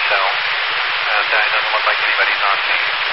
so, and it doesn't look like anybody's on scene.